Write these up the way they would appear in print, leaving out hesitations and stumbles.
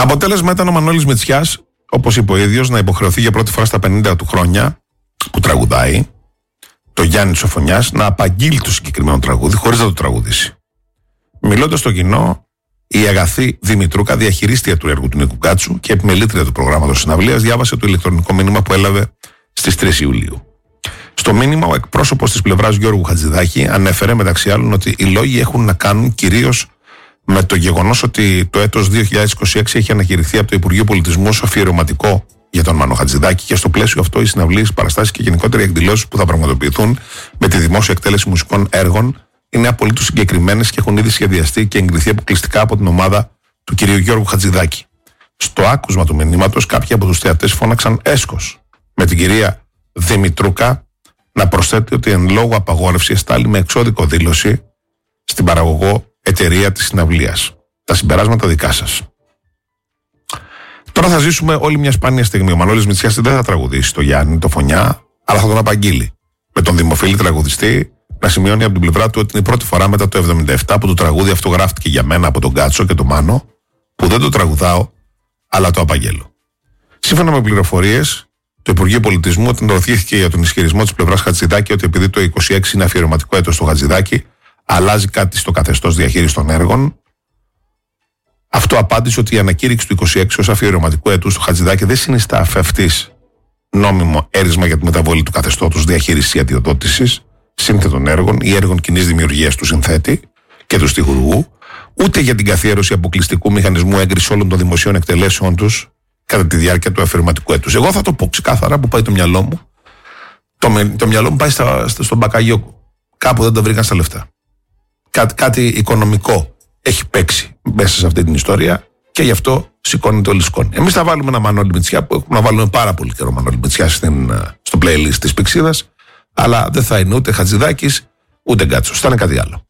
Αποτέλεσμα ήταν ο Μανώλης Μητσιάς, όπως είπε ο ίδιος, να υποχρεωθεί για πρώτη φορά στα 50 του χρόνια που τραγουδάει, το Γιάννη Σοφωνιάς, να απαγγείλει το συγκεκριμένο τραγούδι χωρίς να το τραγουδήσει. Μιλώντας στο κοινό, η Αγαθή Δημητρούκα, διαχειρίστρια του έργου του Νίκου Κάτσου και επιμελήτρια του προγράμματος συναυλίας, διάβασε το ηλεκτρονικό μήνυμα που έλαβε στις 3 Ιουλίου. Στο μήνυμα, ο εκπρόσωπος της πλευράς Γιώργου Χατζηδάκη ανέφερε μεταξύ άλλων ότι οι λόγοι έχουν να κάνουν κυρίως με το γεγονός ότι το έτος 2026 έχει ανακηρυχθεί από το Υπουργείο Πολιτισμού ως αφιερωματικό για τον Μάνο Χατζηδάκη και στο πλαίσιο αυτό οι συναυλίες, παραστάσεις και γενικότερα οι εκδηλώσεις που θα πραγματοποιηθούν με τη δημόσια εκτέλεση μουσικών έργων είναι απολύτως συγκεκριμένες και έχουν ήδη σχεδιαστεί και εγκριθεί αποκλειστικά από την ομάδα του κυρίου Γιώργου Χατζηδάκη. Στο άκουσμα του μηνύματος, κάποιοι από τους θεατές φώναξαν έσχος, με την κυρία Δημητρούκα να προσθέτει ότι εν λόγω απαγόρευση εστάλει με εξώδικο δήλωση στην παραγωγό εταιρεία της συναυλίας. Τα συμπεράσματα δικά σας. Τώρα θα ζήσουμε όλη μια σπάνια στιγμή. Ο Μανώλης Μητσιάς δεν θα τραγουδήσει το Γιάννη, το Φωνιά, αλλά θα τον απαγγείλει. Με τον δημοφιλή τραγουδιστή να σημειώνει από την πλευρά του ότι είναι η πρώτη φορά μετά το 1977 που το τραγούδι αυτό γράφτηκε για μένα από τον Κάτσο και τον Μάνο, που δεν το τραγουδάω, αλλά το απαγγέλω. Σύμφωνα με πληροφορίες, το Υπουργείο Πολιτισμού αντιρροπήθηκε για τον ισχυρισμό της πλευράς Χατζηδάκη ότι επειδή το 26 είναι αφιερωματικό έτος του Χατζηδάκη, αλλάζει κάτι στο καθεστώς διαχείρισης των έργων. Αυτό απάντησε ότι η ανακήρυξη του 26 ως αφιερωματικού έτους του Χατζηδάκη δεν συνιστά αφ' νόμιμο έρισμα για τη μεταβολή του καθεστώτος διαχείρισης ή αντιδότησης σύνθετων έργων ή έργων κοινής δημιουργίας του συνθέτη και του στιχουργού, ούτε για την καθιέρωση αποκλειστικού μηχανισμού έγκρισης όλων των δημοσίων εκτελέσεων τους κατά τη διάρκεια του αφιερωματικού έτους. Εγώ θα το πω ξεκάθαρα που πάει το μυαλό μου. Το μυαλό μου πάει στον Μπακαγιώκο. Κάπου δεν το βρήκαν στα λεφτά. Κάτι οικονομικό έχει παίξει μέσα σε αυτή την ιστορία και γι' αυτό σηκώνεται όλη η σκόνη. Εμείς θα βάλουμε ένα Μανώλη Μητσιά που έχουμε να βάλουμε πάρα πολύ καιρό Μανώλη Μητσιά στο playlist της Πηξίδας, αλλά δεν θα είναι ούτε Χατζηδάκης ούτε Γκάτσος. Θα είναι κάτι άλλο.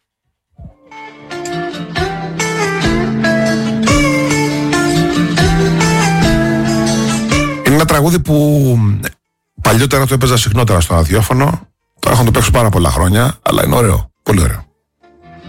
Είναι ένα τραγούδι που παλιότερα το έπαιζα συχνότερα στο ραδιόφωνο. Τώρα έχω το παίξω πάρα πολλά χρόνια, αλλά είναι ωραίο. Πολύ ωραίο.